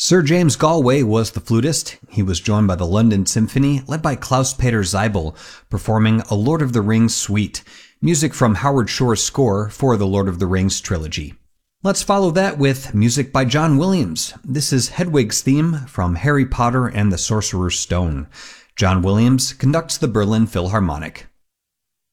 Sir James Galway was the flutist. He was joined by the London Symphony, led by Klaus-Peter Zeibel, performing a Lord of the Rings suite, music from Howard Shore's score for the Lord of the Rings trilogy. Let's follow that with music by John Williams. This is Hedwig's theme from Harry Potter and the Sorcerer's Stone. John Williams conducts the Berlin Philharmonic.